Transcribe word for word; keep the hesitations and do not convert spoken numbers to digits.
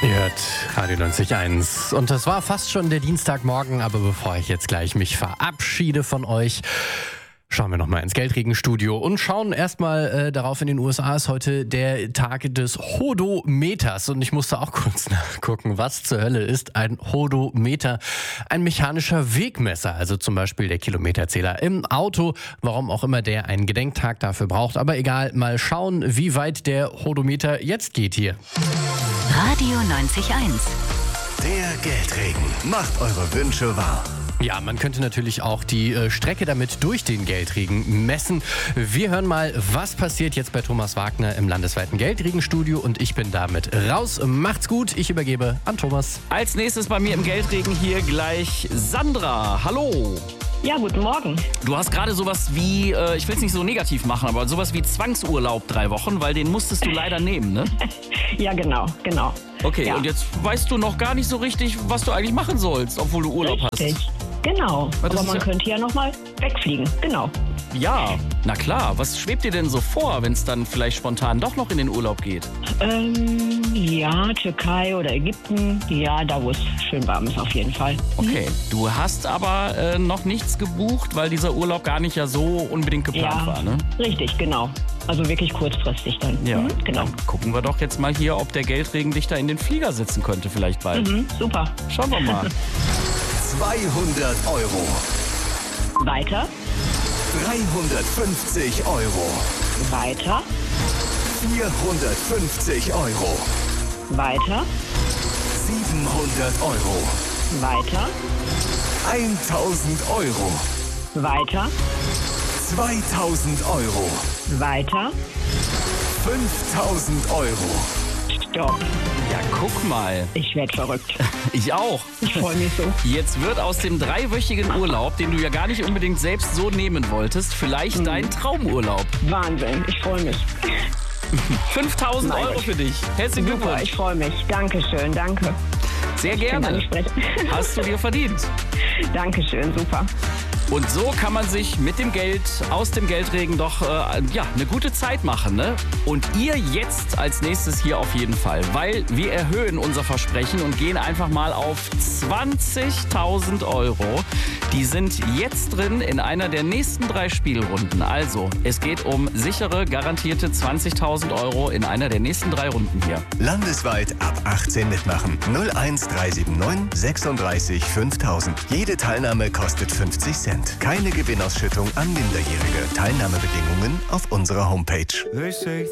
Ihr hört Radio neunzig Komma eins und das war fast schon der Dienstagmorgen, aber bevor ich jetzt gleich mich verabschiede von euch, schauen wir nochmal ins Geldregenstudio und schauen erstmal äh, darauf, in den U S A ist heute der Tag des Hodometers und ich musste auch kurz nachgucken, was zur Hölle ist ein Hodometer? Ein mechanischer Wegmesser, also zum Beispiel der Kilometerzähler im Auto, warum auch immer der einen Gedenktag dafür braucht, aber egal, mal schauen, wie weit der Hodometer jetzt geht hier. Radio neunzig Komma eins. Der Geldregen macht eure Wünsche wahr. Ja, man könnte natürlich auch die äh, Strecke damit durch den Geldregen messen. Wir hören mal, was passiert jetzt bei Thomas Wagner im landesweiten Geldregenstudio und ich bin damit raus. Macht's gut, ich übergebe an Thomas. Als nächstes bei mir im Geldregen hier gleich Sandra. Hallo. Ja, guten Morgen. Du hast gerade sowas wie, äh, ich will es nicht so negativ machen, aber sowas wie Zwangsurlaub drei Wochen, weil den musstest du leider nehmen, ne? Ja, genau, genau. Okay, Ja. Und jetzt weißt du noch gar nicht so richtig, was du eigentlich machen sollst, obwohl du Urlaub Richtig. hast. Genau. das Aber ist man ja- könnte ja noch mal wegfliegen. Genau. Ja, na klar. Was schwebt dir denn so vor, wenn es dann vielleicht spontan doch noch in den Urlaub geht? Ähm, ja, Türkei oder Ägypten. Ja, da wo es schön warm ist auf jeden Fall. Okay, du hast aber äh, noch nichts gebucht, weil dieser Urlaub gar nicht ja so unbedingt geplant Ja, war, ne? richtig, genau. Also wirklich kurzfristig dann. Ja, Mhm, genau. Dann gucken wir doch jetzt mal hier, ob der Geldregen dich da in den Flieger sitzen könnte vielleicht bald. Mhm, super. Schauen wir mal. zweihundert Euro. Weiter, dreihundertfünfzig Euro. weiter, vierhundertfünfzig Euro. weiter, siebenhundert Euro. weiter, eintausend Euro. weiter, zweitausend Euro. weiter. fünftausend Euro. Stopp. Ja, guck mal. Ich werde verrückt. Ich auch. Ich freue mich so. Jetzt wird aus dem dreiwöchigen Urlaub, den du ja gar nicht unbedingt selbst so nehmen wolltest, vielleicht Mhm. dein Traumurlaub. Wahnsinn. Ich freue mich. fünftausend Mein Euro Gott. für dich. Herzlichen Super, Glückwunsch. ich freue mich. Dankeschön, danke. Sehr Ich kann gar gerne. nicht sprechen. Hast du dir verdient. Dankeschön, super. Und so kann man sich mit dem Geld aus dem Geldregen doch äh, ja, eine gute Zeit machen, ne? Und ihr jetzt als nächstes hier auf jeden Fall, weil wir erhöhen unser Versprechen und gehen einfach mal auf zwanzigtausend Euro. Die sind jetzt drin in einer der nächsten drei Spielrunden. Also, es geht um sichere, garantierte zwanzigtausend Euro in einer der nächsten drei Runden hier. Landesweit ab achtzehn mitmachen. null eins drei sieben neun sechsunddreißig fünftausend. Jede Teilnahme kostet fünfzig Cent. Keine Gewinnausschüttung an Minderjährige. Teilnahmebedingungen auf unserer Homepage.